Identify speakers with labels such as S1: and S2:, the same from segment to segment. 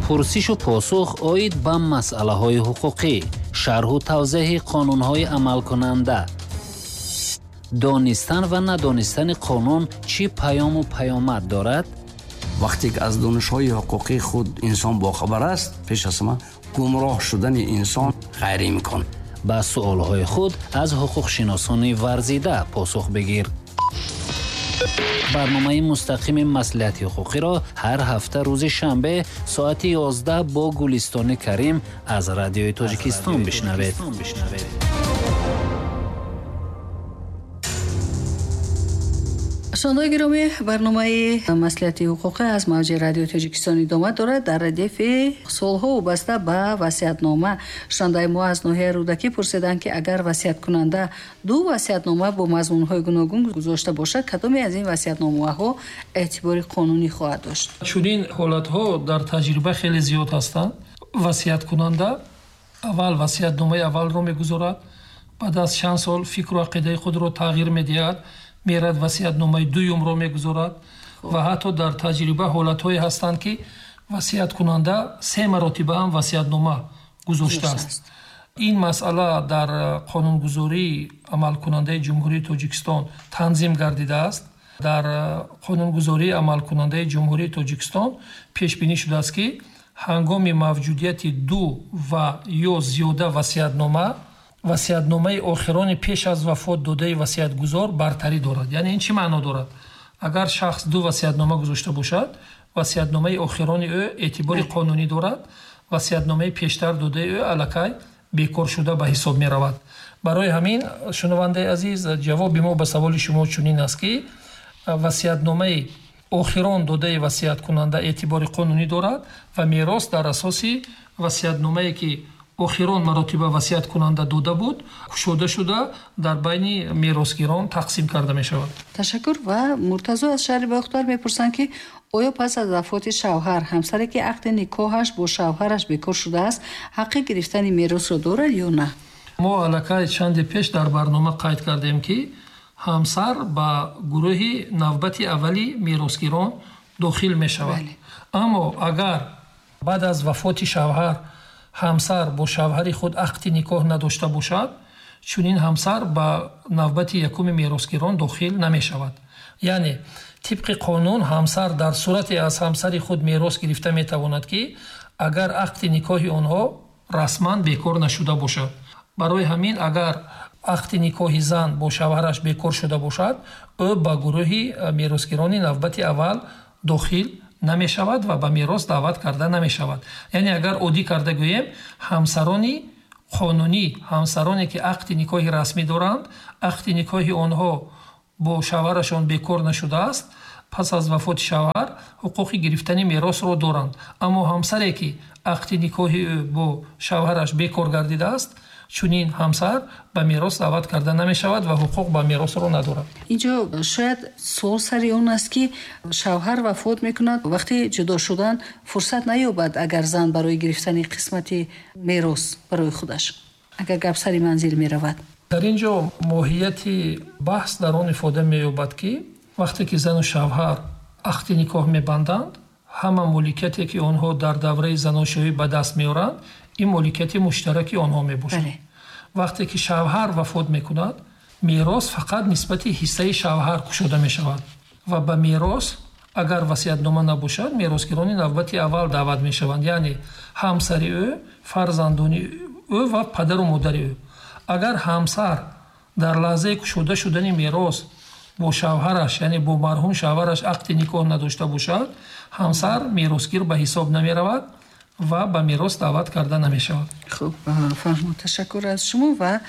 S1: پرسش و پاسخ اوید به مسئله های حقوقی، شرح و توضیح قانون های عمل کننده. دانستن و ندانستن قانون چی پیام و پیامد دارد؟
S2: وقتی که از دانش‌های حقوقی خود انسان باخبر است، پیش از همه گمراه شدن انسان غیر امکان.
S1: با سوالهای خود از حقوق شناسان ورزیده پاسخ بگیر. برنامه مستقیم مصلحت حقوقی را هر هفته روز شنبه ساعت 11 با گلستان کریم از رادیوی تاجیکستان بشنوید.
S3: شنوندگان گرامی، برنامه مصلحت حقوقی از موج رادیو تاجیکستان ادامه دارد. در ردیف سوالها وابسته به وصیت‌نامه، شنوندگان ما از ناحیه رودکی پرسیدند که اگر وصیت کننده دو وصیت‌نامه با مضمون‌های گوناگون گذاشته باشد، کدام از این وصیت‌نامه‌ها اعتبار قانونی خواهد داشت؟
S4: چنین حالت‌ها در تجربه خیلی زیاد هستند. وصیت کننده اول وصیت‌نامه اول را می‌گذارد، بعد از چند سال فکر و عقیده خود را تغییر می‌دهد، میرد وصیت‌نامه دوم را میگذارد و حتی در تجربه حالت‌هایی هستند که وصیت کننده 3 مرتبه هم وصیت‌نامه گذاشته است. این مسئله در قانونگذاری عمل کننده جمهوری تاجیکستان تنظیم گردیده است. در قانونگذاری عمل کننده جمهوری تاجیکستان پیش بینی شده است که هنگام موجودیت 2 و یا زیاده وصیت‌نامه آخران پیش از وفات داده وصیت‌گزار برتری دارد. یعنی این چی معنا دارد؟ اگر شخص 2 وصیت‌نامه گذاشته باشد، وصیت‌نامه آخران او اعتبار قانونی دارد، وصیت‌نامه پیشتر داده او الکی بیکار شده به حساب می‌رود. برای همین شنونده عزیز، جواب ما به سوال شما چنین است که وصیت‌نامه آخران داده وصیت کننده اعتبار قانونی دارد و میراث در اساس وصیت‌نامه‌ای که آخران مراتب وصیت کننده داده بود کشوده شده در بین میراثگیران تقسیم کرده می شود.
S3: تشکر. و مرتضی از شهر باختر میپرسند که آیا پس از وفات شوهر همسری که عقد نکاحش با شوهرش بیکار شده است حق گرفتن میراث را دارد یا نه؟
S4: ما الکی چند پیش در برنامه قید کردیم که همسر با گروه نوبت اولی میراثگیران داخل می شود. اما اگر بعد از وفات شوهر همسر با شوهر خود عقد نکاح نداشته باشد، چنین همسر با نوبت یکم میراثگیران داخل نمی شود. یعنی طبق قانون همسر در صورت از همسر خود میراث گرفته می تواند که اگر عقد نکاح آنها رسما بیکار نشده باشد. برای همین اگر عقد نکاح زن با شوهرش بیکار شده باشد، او با گروه میراثگیران نوبت اول داخل نمی شود و به میراث دعوت کرده نمی شود. یعنی اگر عادی کرده گوییم همسرانی قانونی، همسرانی که عقد نکاح رسمی دارند، عقد نکاح آنها با شوهرشان بیکار نشده است، پس از وفات شوهر حقوق گرفتن میراث را دارند. اما همسری که عقد نکاح با شوهرش بیکار گردیده است، چنین همسر به میراث دعوت کرده نمی شود و حقوق به میراث را ندارد.
S3: اینجا شاید سوال سری اون است که شوهر وفات میکند، وقتی جدا شدن فرصت نیابد اگر زن برای گرفتن قسمت میراث برای خودش، اگر گپ سری منزل می رود.
S4: در اینجا ماهیت بحث در آن ifade مییابد که وقتی که زن و شوهر عقد نکاح میبندند، همه ملکیتی که آنها در دوره زناشویی به دست میارند این ملکیت مشترک آنها میباشد. وقتی که شوهر وفات میکند، میراث فقط نسبت حصه شوهر گشوده میشود و به میراث اگر وصیت‌نامه نباشد میراثگیران نوبت اول دعوت میشوند. یعنی همسر او، فرزندان او و پدر و مادر او. اگر همسر در لحظه گشوده شدن میراث با شوهرش، یعنی با مرحوم شوهرش عقد نکاح نداشته باشد، همسر میراثگیر به حساب نمی رود و به میراث دعوت کرده نمی شود.
S3: خب فرمود، تشکر از شما. و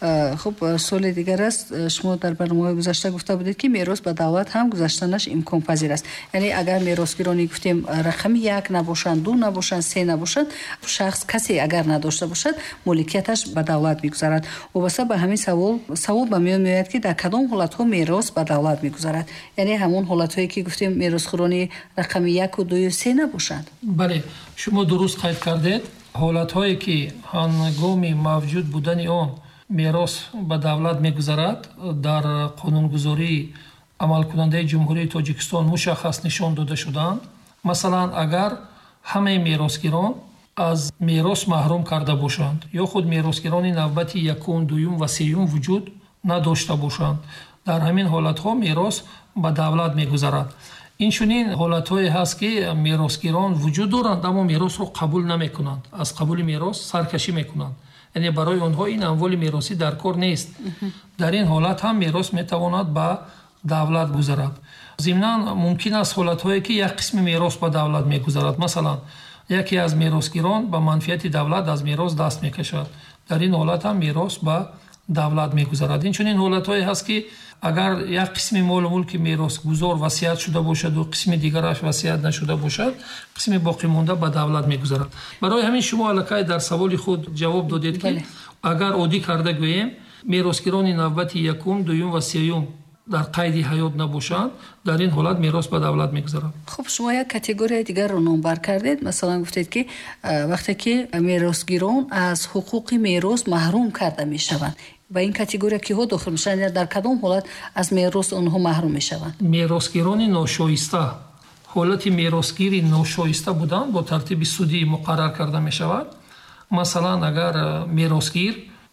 S3: خب سوال دیگر است، شما در برنامه گذشته گفته بودید که میراث به دعوت هم گذاشتنش امکان پذیر است. یعنی اگر میراثگیرانی گفتیم رقم 1 نباشند، 2 نباشند، 3 نباشند، شخص کسی اگر نداشته باشد ملکیتش به دولت میگذارد. و واسه به همین سوال به میان میاد که در کدام حالت ها میراث به دولت میگذارد؟ یعنی همون حالت هایی که گفتیم میراثخوانی رقم 1 و 2 و 3 نباشند.
S4: بله، شما درست قید کردید. حالت هایی که هنگام موجود بودن آن میراث به دولت میگذارد در قانونگذاری عمل کننده جمهوری تاجیکستان مشخص نشان داده شدند. مثلا اگر ҳамаи меросгирон аз мерос маҳрум карда бошанд ё худ меросгирони навбати якум, дуюм ва сеюм вуҷуд надошта бошанд. дар ҳамин ҳолатҳо мерос ба давлат мегузарад. инчунин ҳолатҳое ҳаст ки меросгирон вуҷуд доранд, аммо меросро қабул намекунанд, аз қабули мерос саркашӣ мекунанд. яъне барои онҳо ин амволи меросӣ дар кор нест. дар ин ҳолат ҳам мерос метавонад ба давлат гузарад. зимнан мумкин аст ҳолатҳое ки як қисми мерос ба давлат мегузарад. масалан, яке аз меросгирон ба манфиати давлат аз мерос даст мекашад. дар ин ҳолат ҳам мерос ба давлат мегузарад. инчунин ҳолатҳое ҳаст ки агар як қисми молу мулки меросгузор васият шуда бошаду қисми дигараш васият нашуда бошад, қисми боқимонда ба давлат мегузарад. барои ҳамин шумо аллакай дар саволи худ ҷавоб додед ки агар оддӣ карда гӯем меросгирони навбати якум, дуюм ва сеюм дар қайди ҳаёт набошанд, дар ин ҳолат мерос ба давлат мегузарад.
S3: хуб, шумо як категорияи дигарро номбар кардед. масалан гуфтед ки вақте ки меросгирон аз ҳуқуқи мерос маҳрум карда мешаванд, ба ин категория киҳо дохил мешаванд? дар кадом ҳолат аз мерос онҳо маҳрум мешаванд?
S4: меросгирони ношоиста, ҳолати меросгири ношоиста будан бо тартиби судӣ муқаррар карда мешавад. масалан, агар меросгир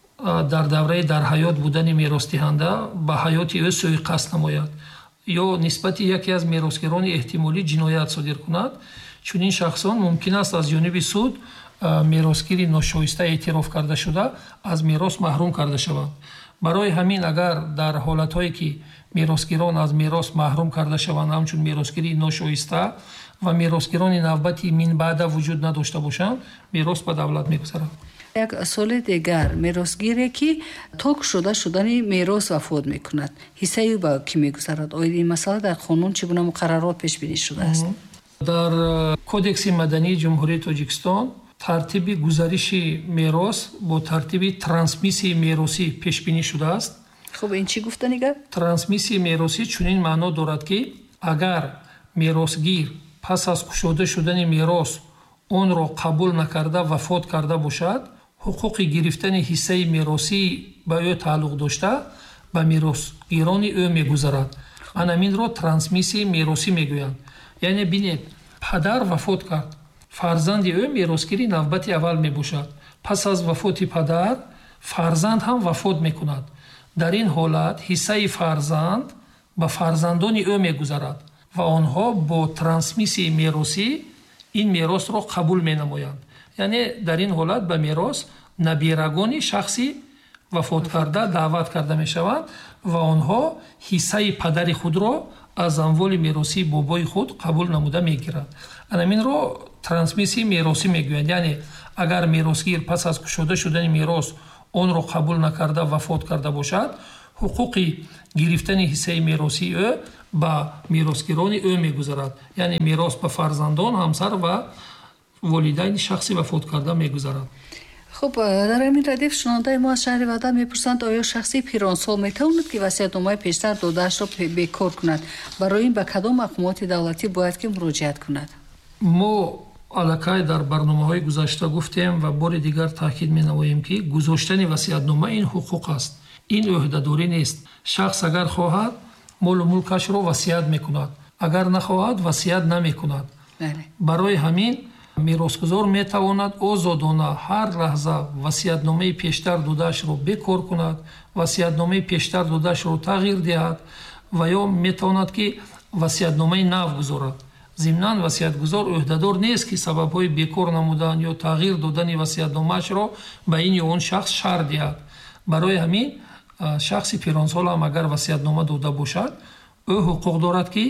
S4: дар давраи дар ҳаёт будани меросдиҳанда ба ҳаёти ӯ сӯи қасд намояд ё нисбати яке аз меросгирони эҳтимолӣ ҷиноят содир кунад, чунин шахсон мумкин аст аз ҷониби суд меросгири ношоиста эътироф карда шуда аз мерос маҳрум карда шаванд. барои ҳамин агар дар ҳолатҳое ки меросгирон аз мерос маҳрум карда шаванд, ҳамчун меросгири ношоиста ва меросгирони навбати минбаъда вуҷуд надошта бошанд, мерос ба давлат мегузарад.
S3: як соли дигар меросгире ки ток шуда шудани мерос вафот мекунад, ҳиссаи ба кӣ мегузарад? оид ин масъала дар қонун чӣ гуна муқаррарот пешбинӣ шудааст?
S4: дар кодекси мадании ҷумҳурии Тоҷикистон тартиби гузариши мерос бо тартиби трансмиссияи меросӣ пешбинӣ шудааст.
S3: хуб, ин чӣ гуфтани гап?
S4: трансмиссияи меросӣ чунин маъно дорад ки агар меросгир пас аз кушода шудани мерос онро қабул накарда вафот карда бошад, ҳуқуқи гирифтани ҳиссаи меросӣ ба ӯ тааллуқ дошта ба меросгирони ӯ мегузарад. анаминро трансмиссияи меросӣ мегӯянд. яъне бинед, падар вафот кард, фарзанди ӯ меросгири навбати аввал мебошад. пас аз вафоти падар фарзанд ҳам вафот мекунад. дар ин ҳолат ҳиссаи фарзанд ба фарзандони ӯ мегузарад ва онҳо бо трансмиссияи меросӣ ин меросро қабул менамоянд. яъне дар ин ҳолат ба мерос набирагони шахси вафот карда даъват карда мешаванд ва онҳо ҳиссаи падари худро аз амволи меросии бобои худ қабул намуда мегиранд. анаминро трансмиссияи меросӣ мегӯянд. яъне агар меросгир пас аз кушода шудани мерос онро қабул накарда вафот карда бошад, ҳуқуқи гирифтани ҳиссаи меросии ӯ ба меросгирони ӯ мегузарад. яъне мерос ба фарзандон, ҳамсар ва волидайни шахси вафот карда мегузарад.
S3: хуб, дар ҳамин радиф шунавандаи мо аз шаҳри Ваҳдат мепурсанд, оё шахси пиронсол метавонад ки васиятномаи пештар додаашро бекор кунад? барои ин ба кадом мақомоти давлатӣ бояд ки муроҷиат кунад?
S4: мо аллакай дар барномаҳои гузашта гуфтем ва бори дигар таъкид менамоем ки гузоштани васиятнома ин ҳуқуқ аст, ин ӯҳдадорӣ нест. шахс агар хоҳад молу мулкашро васият мекунад, агар нахоҳад васият намекунад. барои ҳамин меросгузор метавонад озодона ҳар лаҳза васиятномаи пештар додаашро бекор кунад, васиятномаи пештар додаашро тағйир диҳад ва ё метавонад ки васиятномаи нав гузорад. зимнан васиятгузор ӯҳдадор нест ки сабабҳои бекор намудан ё тағйир додани васиятномаашро ба ин ё он шахс шаҳр диҳад. барои ҳамин шахси пиронсол ҳам агар васиятнома дода бошад, ӯ ҳуқуқ дорад ки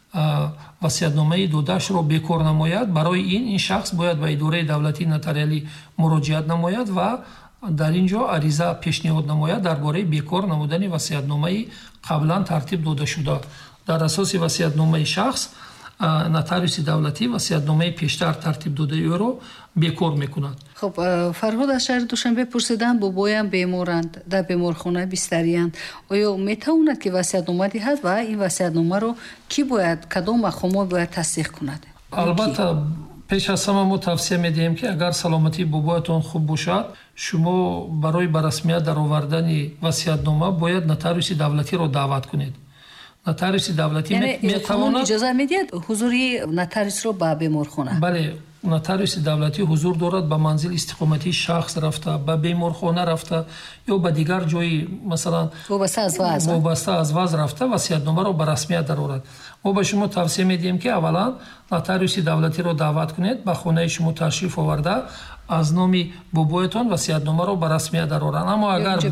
S4: васиятномаи додаашро бекор намояд. барои ин шахс бояд ба идораи давлатии нотариалӣ муроҷиат намояд ва дар ин ҷо ариза пешниҳод намояд дар бораи бекор намудани васиятномаи қаблан тартиб додашуда. дар асоси васиятномаи шахс нотариуси давлатӣ васиятномаи пештар тартиб додаи ӯро бекор мекунад.
S3: хуб, фарҳод аз шаҳри Душанбе пурсидан, бобоям беморанд, дар беморхона бистариянд. оё метавонад ки васиятнома диҳад ва ин васиятномаро кӣ бояд, кадом мақомот бояд тасдиқ кунад?
S4: албатта пеш аз ҳама мо тавсия медиҳем ки агар саломатии бобоятон хуб бошад, шумо барои ба расмият даровардани васиятнома бояд нотариуси давлатиро даъват кунед. нотариуси давлатӣ метавонад
S3: иҷоза медиҳад ҳузури нотариусро ба беморхона?
S4: бале, нотариуси давлатӣ ҳузур дорад ба манзил истиқоматии шахс рафта, ба беморхона рафта ё ба дигар ҷои масалан вобаста аз ваз рафта васиятномаро ба расмият дарорад. мо ба шумо тавсия медиҳем ки аввалан нотариуси давлатиро даъват кунед, ба хонаи шумо ташриф оварда аз номи бобоятон васиятномаро ба расмият дароранд. Аммо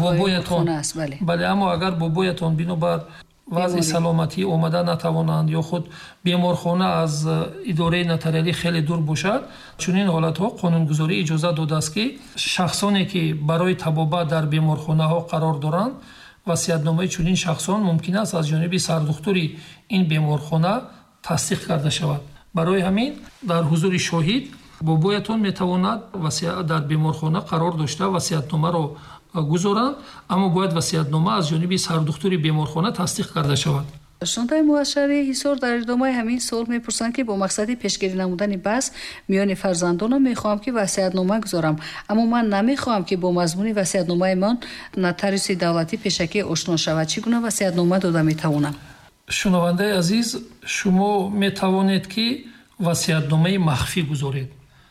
S4: агар бобоятон бинобар вазъи саломатӣ омада натавонанд ё худ беморхона аз идораи нотариалӣ хеле дур бошад, чунин ҳолатҳо қонунгузорӣ иҷоза додааст ки шахсоне ки барои табобат дар беморхонаҳо қарор доранд, васиятномаи чунин шахсон мумкин аст аз ҷониби сардухтури ин беморхона тасдиқ карда шавад. барои ҳамин дар ҳузури шоҳид бобоятон метавонад дар беморхона қарор дошта васиятномаро гузоранд, аммо бояд васиятнома аз ҷониби сардухтури беморхона тасдиқ карда шавад.
S3: шундаи муашшари ҳисор дар идомаи ҳамин суол мепурсанд ки бо мақсади пешгирӣ намудани баҳс миёни фарзандонам мехоҳам ки васиятнома гузорам, аммо ман намехоҳам ки бо мазмуни васиятномаи нотариуси давлатӣ пешакӣ ошно шавад. чӣ гуна васиятнома дода метавонам?
S4: шунавандаи азиз, шумо метавонед ки васиятномаи махфӣ гузоред.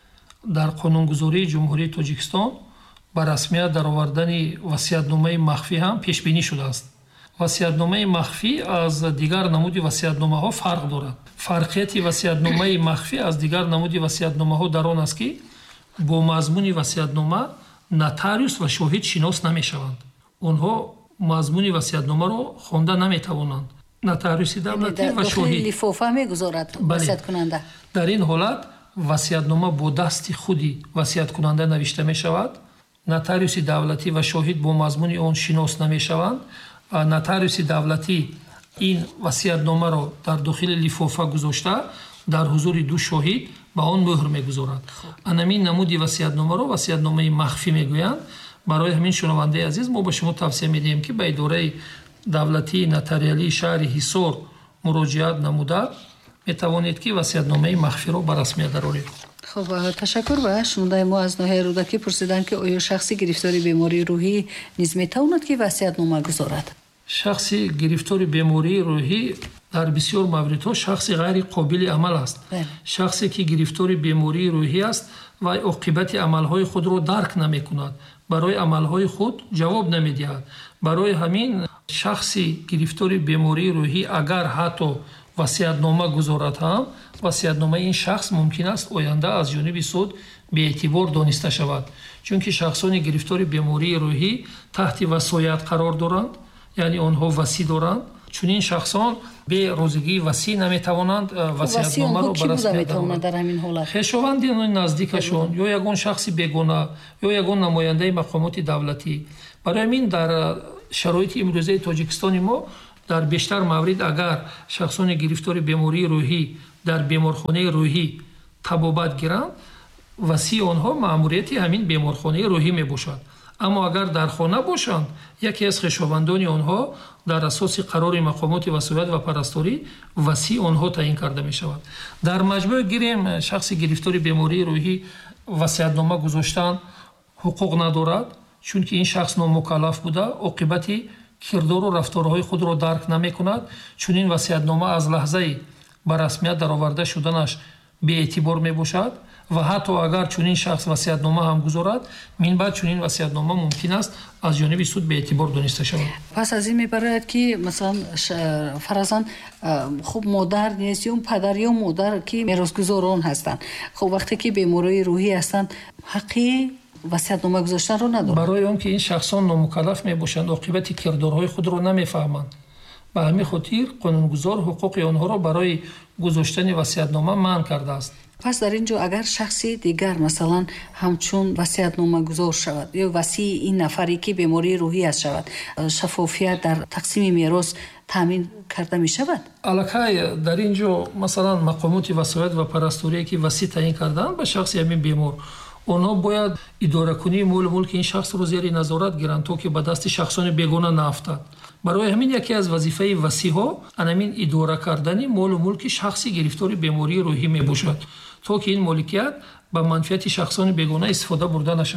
S4: дар қонунгузории ҷумҳурии Тоҷикистон ба расмият даровардани васиятномаи махфӣ ҳам пешбинӣ шудааст. васиятномаи махфӣ аз дигар намуди васиятномаҳо фарқ дорад. фарқияти васиятномаи махфӣ аз дигар намуди васиятномаҳо дар он аст ки бо мазмуни васиятнома нотариус ва шоҳид шинос намешаванд. онҳо мазмуни васиятномаро хонда наметавонанд. нотариуси давлатӣ ва шоҳид
S3: лифофа мегузорад васияткунанда.
S4: дар ин ҳолат васиятнома бо дасти худи васияткунанда навишта мешавад. нотариуси давлатӣ ва шоҳид бо мазмуни он шинос намешаванд. нотариуси давлатӣ ин васиятномаро дар дохили лифофа гузошта дар ҳузури ду шоҳид ба он мӯҳр мегузорад. анамин намуди васиятномаро васиятномаи махфӣ мегӯянд. барои ҳамин шунавандаи азиз, мо ба шумо тавсия медиҳем ки ба идораи давлатии нотариалии шаҳри ҳисор муроҷиат намуда метавонед ки васиятномаи махфиро ба расмият дароред.
S3: хуб, ташаккур. ва шундаи мо аз ноҳияи рӯдакӣ пурсиданд ки оё шахси гирифтори бемории рӯҳӣ низ метавонад ки васиятнома гузорад?
S4: шахси гирифтори бемории рӯҳӣ дар бисёр мавридҳо шахси ғайри қобили амал аст. шахсе ки гирифтори бемории рӯҳӣ аст ва оқибати амалҳои худро дарк намекунад, барои амалҳои худ ҷавоб намедиҳад. барои ҳамин шахси гирифтори бемории рӯҳӣ агар ҳатто васиятнома гузорад ҳам, васиятномаи ин шахс мумкин аст оянда аз ҷониби суд беэътибор дониста шавад. чунки шахсони гирифтори бемории рӯҳӣ таҳти васоят қарор доранд, яъне онҳо васӣ доранд. чунин шахсон бе розигии васӣ наметавонанд васиятномаро ба расмият дароранд. хешованди наздикашон ё ягон шахси бегона ё ягон намояндаи мақомоти давлатӣ. барои ҳамин дар шароити имрӯзаи Тоҷикистони мо дар бештар маврид агар шахсони гирифтори бемории рӯҳӣ дар беморхонаи рӯҳӣ табобат гиранд, васии онҳо маъмурияти ҳамин беморхонаи рӯҳӣ мебошад. аммо агар дар хона бошанд, яке аз хешовандони онҳо дар асоси қарори мақомоти васоят ва парасторӣ васии онҳо таъин карда мешавад. дар маҷмӯъ гирем шахси гирифтори бемории рӯҳӣ васиятнома гузоштан ҳуқуқ надорад, чунки ин шахс номукаллаф буда оқибати кирдору рафторҳои худро дарк намекунад. чунин васиятнома аз лаҳзаи ба расмият дароварда шуданаш беэътибор мебошад ва ҳатто агар чунин шахс васиятнома ҳам гузорад, минбаъд чунин васиятнома мумкин аст аз ҷониби суд беэътибор дониста шавад.
S3: пас аз ин мебарояд ки масалан фаразан хуб модар нест ё падар ё модар ки меросгузорон ҳастанд, хуб вақте ки бемории рӯҳӣ ҳастанд ҳаққи васиятнома гузоштанро надорад.
S4: барои он ки ин шахсон номукаллаф мебошанд, оқибати кирдорҳои худро намефаҳманд, ба ҳамин хотир қонунгузор ҳуқуқи онҳоро барои гузоштани васиятнома манъ кардааст.
S3: пас дар ин ҷо агар шахси дигар масалан ҳамчун васиятнома гузор шавад ё васии ин нафаре ки бемории рӯҳӣ аст шавад, шаффофият дар тақсими мерос таъмин карда мешавад?
S4: аллакай дар ин ҷо масалан мақомоти васоят ва парасторие ки васӣ таъин кардаанд ба шахси ҳамин бемор, онҳо бояд идоракунии молу мулки ин шахсро зери назорат гиранд, то ки ба дасти шахсони бегона наафтад. барои ҳамин яке аз вазифаи васиҳо анамин идора кардани молу мулки шахси гирифтори бемории рӯҳӣ мебошад, то ки ин моликият ба манфиати шахсони бегона истифода бурда нашавад.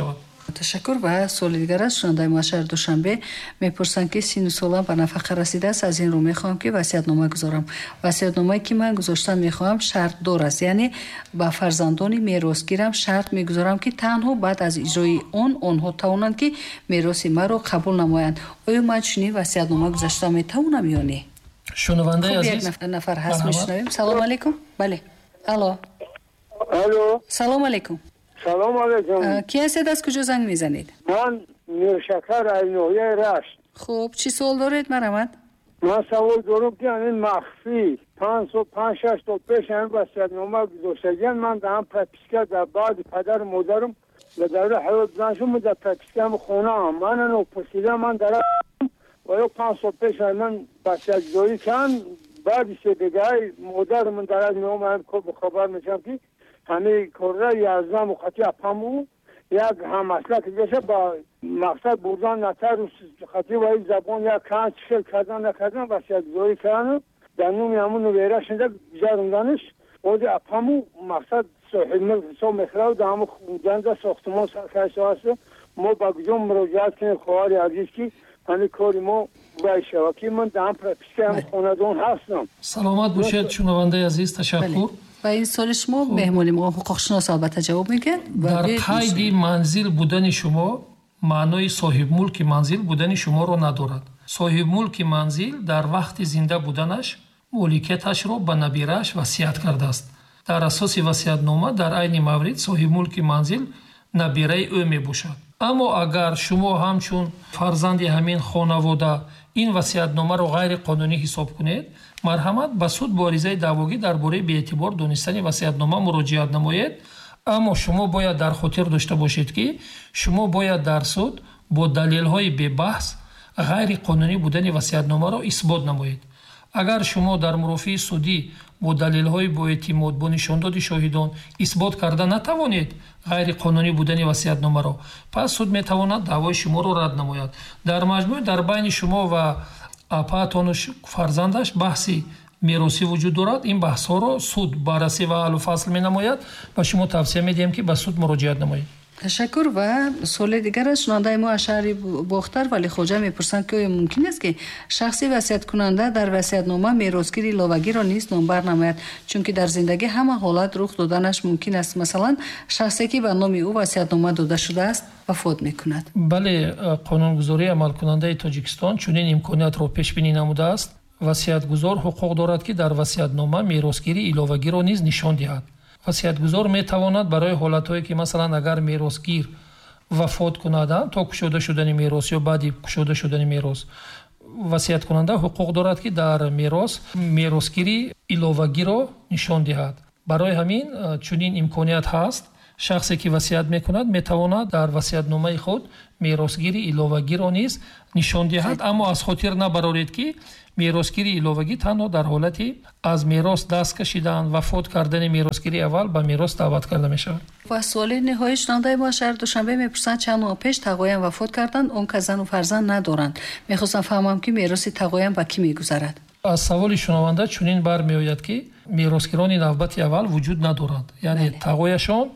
S3: تشکر. و سوال دیگر از شنونده ما شهر دوشنبه میپرسند که سن و سالم به نفقه رسیده است، از این رو میخوام که وصیت‌نامه گذارم. وصیت‌نامه‌ای که من گذاشتم میخوام شرط دار است، یعنی با فرزندان میراثگیرم شرط میگذارم که تنها بعد از اجرای آنها توانند که میراث مرا قبول نمایند. آیا من چنین وصیت‌نامه گذاشته میتوانم یا نه؟
S4: شنونده عزیز،
S3: یک نفر هست میشنویم. سلام علیکم. بله. الو. سلام علیکم.
S5: سلام علیکم.
S3: کی هستید؟ از کجا زنگ میزنید؟
S5: من میرشکر از ناحیه رشت.
S3: خب چی سوال دارید مرحمت؟
S5: من سوال دارم که این مخفی 5-6 تا پیش این وصیت‌نامه گذاشتن، من دارم پرپیسکه در بعد پدر مادرم و در حیات زنشون در پرپیسکه خونه هم من اینو پرسیدم، من دارم و یا 5 سال پیش من وصیت‌گذاری کردم، بعد سه دیگه مادر من در از نام هم خبر میشم که همه کره 11 مخاطی اپامو یک هم مسئله که جشه با مقصد بردن نتر و خطی و این زبان یک کانچ شکل کردن نکردن وصیت‌گذاری کردن در نومی همون نویره شنده جاروندنش و دی اپامو مقصد صاحب ملک حساب میخواه و در همون جنده ساختمان سرکرش هست. ما با گجام مراجعت کنیم خواهر عزیز که همین کاری ما باید شوکی من در هم پرپیسکه هم خوندون هستم.
S4: سلامت باشید شنونده عزیز، تشکر.
S3: و این سال شما مهمانی ما حقوق شناس البته جواب میگه.
S4: در قید منزل بودن شما معنای صاحب ملک منزل بودن شما رو ندارد. صاحب ملک منزل در وقت زنده بودنش ملکیتش رو به نبیرش وصیت کرده است. در اساس وصیت‌نامه در عین مورد صاحب ملک منزل نبیره او می باشد. اما اگر شما همچون فرزند همین خانواده این وصیت‌نامه رو غیر قانونی حساب کنید، مرحمت به سود با عریضه دعواگی درباره بی‌اعتبار دانستن وصیت‌نامه مراجعت نمایید. اما شما باید در خاطر داشته باشید که شما باید در سود با دلیل‌های بحث غیر قانونی بودن وصیت‌نامه را اثبات نمایید. اگر شما در مرافعه سودی با دلیل‌های با اعتماد با نشانداد شاهدان اثبات کرده نتوانید غیر قانونی بودن وصیت‌نامه را، پس سود میتواند دعوای شما را رد نماید. در مجموع در بین شما و اپاتون فرزندش بحثی میراثی وجود دارد. این بحث‌ها را سود بررسی و حل و فصل می‌نماید و شما توصیه می‌دهیم که به سود مراجعت نمایید.
S3: تشکر. و سوال دیگر از شنونده ما اشعری باختر ولی خوجا میپرسند که ممکن است که شخصی وصیت کننده در وصیت‌نامه میراثگیر علاوه‌گی را نیز نامبر نماید، چون که در زندگی همه حالت رخ دادنش ممکن است. مثلا شخصی که به نام او وصیت‌نامه داده شده است وفات میکند.
S4: بله، قانونگذاری عمل کننده تاجیکستان چنین امکانیت را پیش بینی نموده است. وصیت‌گزار حقوق دارد که در وصیت‌نامه میراثگیری علاوه‌گی را نیز نشان دهد. وصیت‌گزار میتواند برای حالت‌هایی که مثلا اگر میراثگیر وفات کند تا گشوده شدن میراث یا بعد گشوده شدن میراث، وصیت کننده حقوق دارد که در میراثگیری علاوه‌گی را نشان دهد. برای همین چنین امکانیت هست. شخصی که وصیت میکند میتواند در وصیت‌نامه خود میراثگیری علاوه‌گی را نیز نشان دهد، اما از خاطر نبرارید که میراثگیری علاوه‌گی تنها در حالتی از میراث دست کشیدن وفات کردن میراثگیری اول به میراث دعوت کرده میشود.
S3: و سوال نهایی شنونده ما شهر دوشنبه میپرسند چند ماه پیش تقایم وفات کردند، اون که زن و فرزند ندارند. میخواستم فهمم که میراث تقایم به کی میگذرد.
S4: از سوال شنونده چنین برمیآید که میراثگیران نوبت اول وجود ندارند، یعنی تقایشان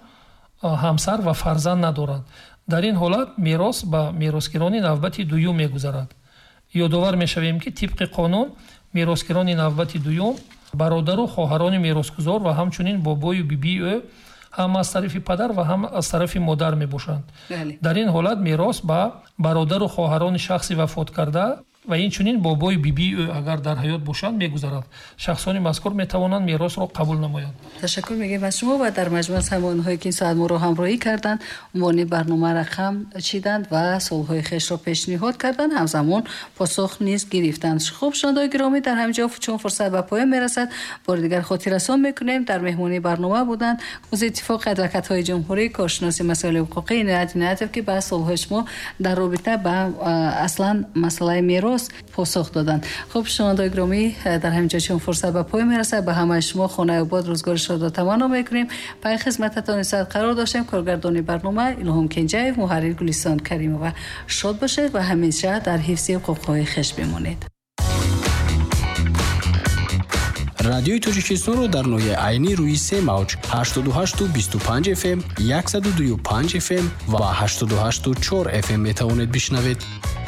S4: همسر و فرزند ندارند. در این حالت میراث به میراثگیران نوبت دوم میگذرد. یادآور میشویم که طبق قانون میراثگیران نوبت دوم برادر و خواهران میراثگزار و همچنین بابای و بیبی او هم از طرف پدر و هم از طرف مادر میباشند. در این حالت میراث به برادر و خواهران شخصی وفات کرده و این چنین بابای بیبی او اگر در حیات باشند میگذرد. شخصان مذکور میتوانند میراث را قبول نمایند.
S3: تشکر میگیم از شما و در مجموع همونهایی که این ساعت ما رو همراهی کردند، عنوان برنامه را خم چیدند و سوالهای خویش را پیشنهاد کردند، همزمان پاسخ نیز گرفتند. خوب شنوندگان گرامی، در همینجا چون فرصت به پایان میرسد بار دیگر خاطر رسان میکنیم در مهمانی برنامه بودند وزیر اتفاق ادوکات‌های جمهوری، کارشناس مسائل حقوقی عنایت که به سوالهای شما در رابطه با اصلا مسئله میراث پاسخ دادند. خب شنوندگان گرامی، در همینجا چون فرصت به پایان میرسد به همه شما خانه آباد روزگار شاد و تمنا میکنیم. پای خدمتتان صد قرار داشتیم. کارگردانی برنامه الهام کنجاوی، محرر گلستان کریمова. شاد باشید و همیشه در حفظ حقوق‌های خویش بمانید.
S6: радиои Тоҷикистонро дар ноҳияи айнӣ рӯи 3 мавҷ 88.25 FM, 102.5 FM ва 88.4 FM метавонед бишнавед.